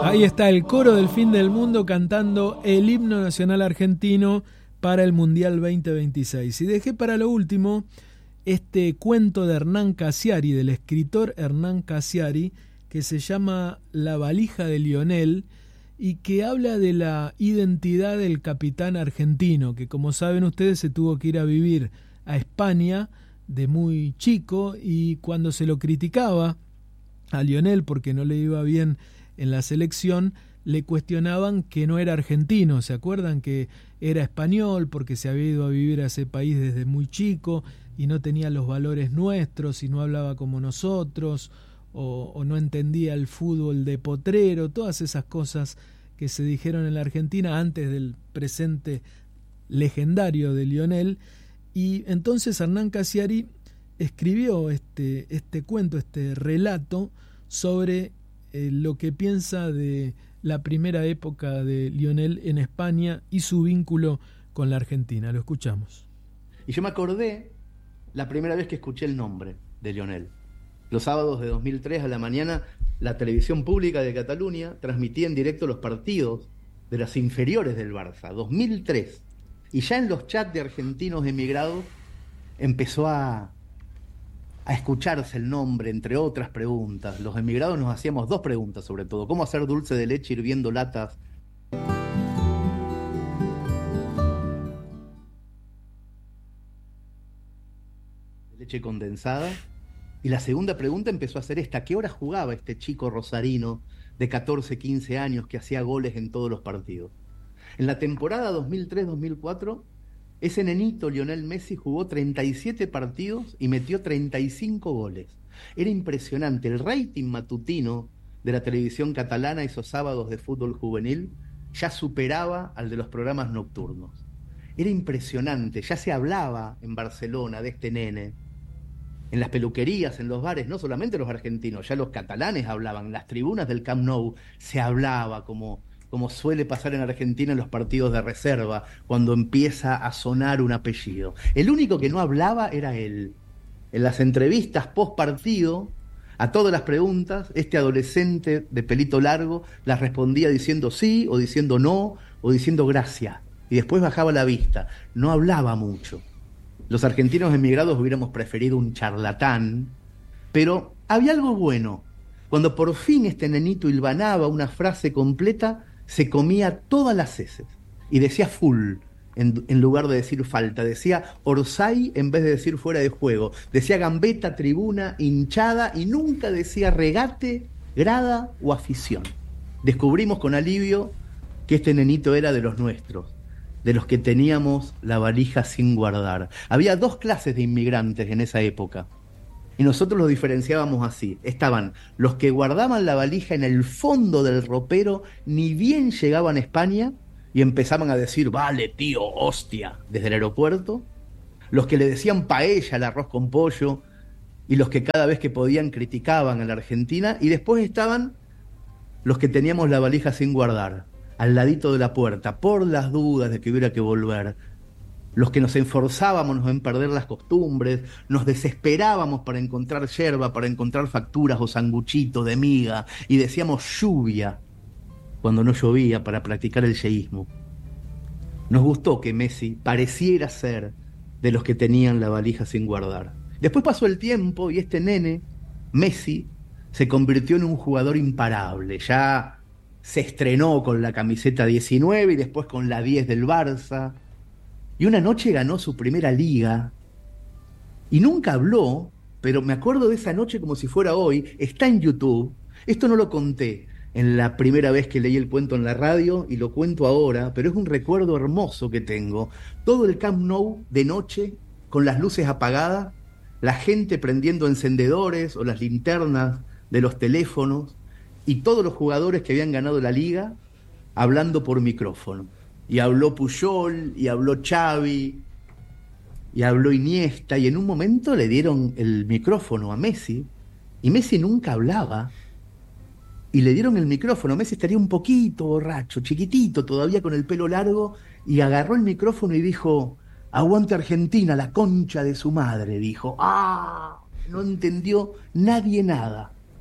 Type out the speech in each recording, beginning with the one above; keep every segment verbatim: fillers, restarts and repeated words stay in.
Ahí está el coro del Fin del Mundo cantando el himno nacional argentino para el Mundial veinte veintiséis. Y dejé para lo último este cuento de Hernán Cassiari, del escritor Hernán Cassiari, que se llama La valija de Lionel, y que habla de la identidad del capitán argentino, que como saben ustedes se tuvo que ir a vivir a España de muy chico, y cuando se lo criticaba a Lionel porque no le iba bien en la selección, le cuestionaban que no era argentino. ¿Se acuerdan? Que era español porque se había ido a vivir a ese país desde muy chico y no tenía los valores nuestros y no hablaba como nosotros, o, o no entendía el fútbol de potrero, todas esas cosas que se dijeron en la Argentina antes del presente legendario de Lionel. Y entonces Hernán Cassiari escribió este, este cuento, este relato sobre eh, lo que piensa de la primera época de Lionel en España y su vínculo con la Argentina. Lo escuchamos. Y yo me acordé la primera vez que escuché el nombre de Lionel. Los sábados de dos mil tres a la mañana, la televisión pública de Cataluña transmitía en directo los partidos de las inferiores del Barça, dos mil tres. Y ya en los chats de argentinos emigrados empezó a, a escucharse el nombre, entre otras preguntas. Los emigrados nos hacíamos dos preguntas sobre todo: ¿cómo hacer dulce de leche hirviendo latas de leche condensada? Y la segunda pregunta empezó a ser esta: ¿qué hora jugaba este chico rosarino de catorce, quince años que hacía goles en todos los partidos? En la temporada dos mil tres dos mil cuatro, ese nenito Lionel Messi jugó treinta y siete partidos y metió treinta y cinco goles. Era impresionante. El rating matutino de la televisión catalana esos sábados de fútbol juvenil ya superaba al de los programas nocturnos. Era impresionante. Ya se hablaba en Barcelona de este nene. En las peluquerías, en los bares, no solamente los argentinos, ya los catalanes hablaban. En las tribunas del Camp Nou se hablaba como... como suele pasar en Argentina en los partidos de reserva, cuando empieza a sonar un apellido. El único que no hablaba era él. En las entrevistas post partido, a todas las preguntas, este adolescente de pelito largo las respondía diciendo sí, o diciendo no, o diciendo gracias, y después bajaba la vista. No hablaba mucho. Los argentinos emigrados hubiéramos preferido un charlatán, pero había algo bueno. Cuando por fin este nenito hilvanaba una frase completa, se comía todas las heces y decía full en, en lugar de decir falta, decía Orsay en vez de decir fuera de juego, decía gambeta, tribuna, hinchada, y nunca decía regate, grada o afición. Descubrimos con alivio que este nenito era de los nuestros, de los que teníamos la valija sin guardar. Había dos clases de inmigrantes en esa época, y nosotros los diferenciábamos así. Estaban los que guardaban la valija en el fondo del ropero, ni bien llegaban a España, y empezaban a decir, vale, tío, hostia, desde el aeropuerto. Los que le decían paella al arroz con pollo, y los que cada vez que podían criticaban a la Argentina. Y después estaban los que teníamos la valija sin guardar, al ladito de la puerta, por las dudas de que hubiera que volver. Los que nos esforzábamos en perder las costumbres, nos desesperábamos para encontrar yerba, para encontrar facturas o sanguchitos de miga, y decíamos lluvia cuando no llovía para practicar el yeísmo. Nos gustó que Messi pareciera ser de los que tenían la valija sin guardar. Después pasó el tiempo y este nene, Messi, se convirtió en un jugador imparable. Ya se estrenó con la camiseta diecinueve y después con la diez del Barça. Y una noche ganó su primera liga y nunca habló, pero me acuerdo de esa noche como si fuera hoy. Está en YouTube. Esto no lo conté en la primera vez que leí el cuento en la radio y lo cuento ahora, pero es un recuerdo hermoso que tengo. Todo el Camp Nou de noche, con las luces apagadas, la gente prendiendo encendedores o las linternas de los teléfonos, y todos los jugadores que habían ganado la liga hablando por micrófono. Y habló Puyol, y habló Xavi, y habló Iniesta, y en un momento le dieron el micrófono a Messi, y Messi nunca hablaba, y le dieron el micrófono. Messi estaría un poquito borracho, chiquitito, todavía con el pelo largo, y agarró el micrófono y dijo, aguante Argentina, la concha de su madre, dijo. ¡Ah! No entendió nadie nada.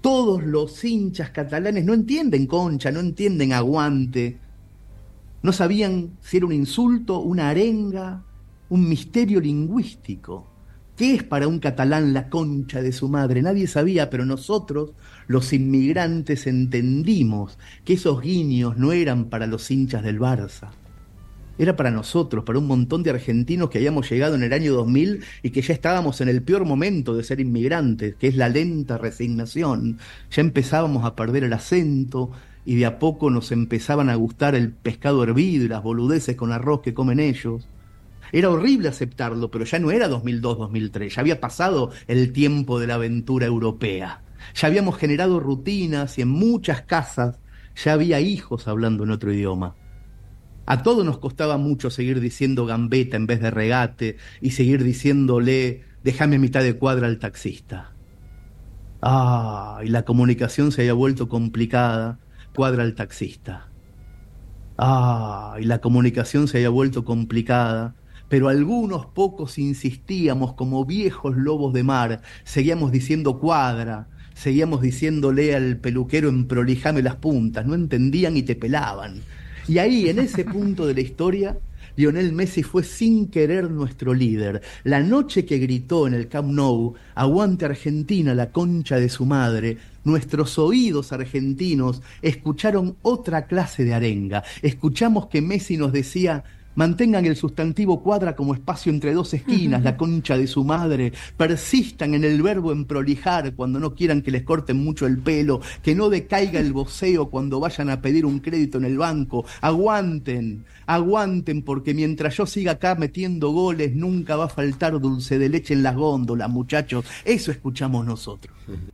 Todos los hinchas catalanes no entienden concha, no entienden aguante. No sabían si era un insulto, una arenga, un misterio lingüístico. ¿Qué es para un catalán la concha de su madre? Nadie sabía, pero nosotros, los inmigrantes, entendimos que esos guiños no eran para los hinchas del Barça. Era para nosotros, para un montón de argentinos que habíamos llegado en el año dos mil y que ya estábamos en el peor momento de ser inmigrantes, que es la lenta resignación. Ya empezábamos a perder el acento y de a poco nos empezaban a gustar el pescado hervido y las boludeces con arroz que comen ellos. Era horrible aceptarlo, pero ya no era dos mil dos, dos mil tres, ya había pasado el tiempo de la aventura europea. Ya habíamos generado rutinas y en muchas casas ya había hijos hablando en otro idioma. A todos nos costaba mucho seguir diciendo gambeta en vez de regate y seguir diciéndole déjame a mitad de cuadra al taxista. Ah, y la comunicación se había vuelto complicada, cuadra al taxista. Ah, y la comunicación se había vuelto complicada, pero algunos pocos insistíamos como viejos lobos de mar, seguíamos diciendo cuadra, seguíamos diciéndole al peluquero emprolijame las puntas, no entendían y te pelaban. Y ahí, en ese punto de la historia, Lionel Messi fue sin querer nuestro líder. La noche que gritó en el Camp Nou, aguante Argentina, la concha de su madre, nuestros oídos argentinos escucharon otra clase de arenga. Escuchamos que Messi nos decía, mantengan el sustantivo cuadra como espacio entre dos esquinas, la concha de su madre, persistan en el verbo emprolijar cuando no quieran que les corten mucho el pelo, que no decaiga el voceo cuando vayan a pedir un crédito en el banco, aguanten, aguanten porque mientras yo siga acá metiendo goles nunca va a faltar dulce de leche en las góndolas, muchachos, eso escuchamos nosotros.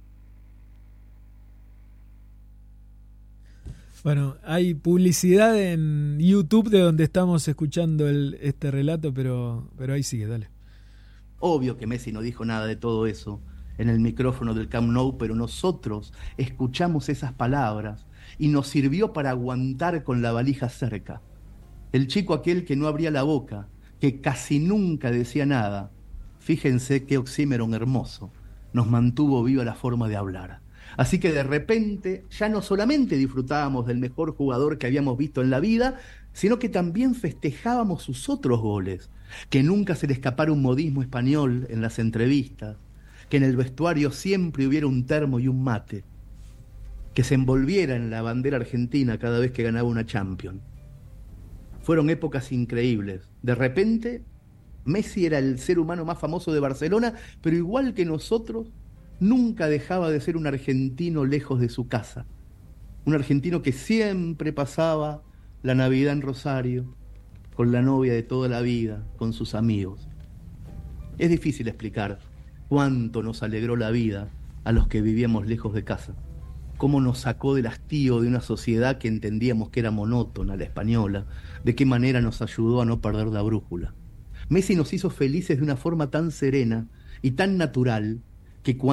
Bueno, hay publicidad en YouTube de donde estamos escuchando el, este relato, pero, pero ahí sigue, dale. Obvio que Messi no dijo nada de todo eso en el micrófono del Camp Nou, pero nosotros escuchamos esas palabras y nos sirvió para aguantar con la valija cerca. El chico aquel que no abría la boca, que casi nunca decía nada, fíjense qué oxímoron hermoso, nos mantuvo viva la forma de hablar. Así que de repente ya no solamente disfrutábamos del mejor jugador que habíamos visto en la vida, sino que también festejábamos sus otros goles, que nunca se le escapara un modismo español en las entrevistas, que en el vestuario siempre hubiera un termo y un mate, que se envolviera en la bandera argentina cada vez que ganaba una Champions. Fueron épocas increíbles. De repente, Messi era el ser humano más famoso de Barcelona, pero igual que nosotros, nunca dejaba de ser un argentino lejos de su casa. Un argentino que siempre pasaba la Navidad en Rosario, con la novia de toda la vida, con sus amigos. Es difícil explicar cuánto nos alegró la vida a los que vivíamos lejos de casa. Cómo nos sacó del hastío de una sociedad que entendíamos que era monótona, la española. De qué manera nos ayudó a no perder la brújula. Messi nos hizo felices de una forma tan serena y tan natural que cuando